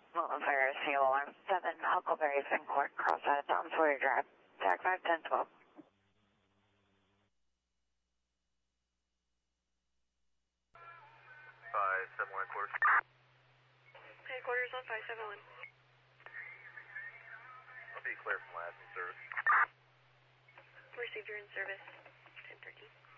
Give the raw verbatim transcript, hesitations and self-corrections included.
Mountain Fire, Seal Alarm seven, Huckleberry, Fincourt, cross at Tom Sawyer Drive, Tac five ten twelve. five seven one quarters. Headquarters on five seven one. I'll be clear from last in service. Received, you're in service. ten thirteen.